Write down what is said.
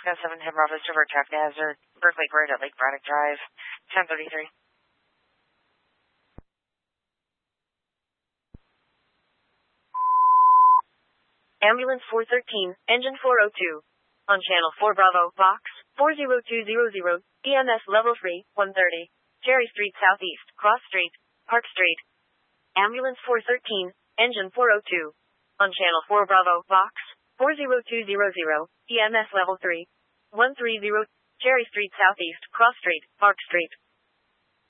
Alaska 7 10 Bravo Silver Traffic Hazard, Berkeley Grid at Lake Braddock Drive, 1033. Ambulance 413, engine 402. On channel 4 Bravo, box 40200, EMS level 3, 130. Cherry Street Southeast, Cross Street, Park Street. Ambulance 413, engine 402. On channel 4 Bravo, box 40200, EMS level 3, 130. Cherry Street Southeast, Cross Street, Park Street.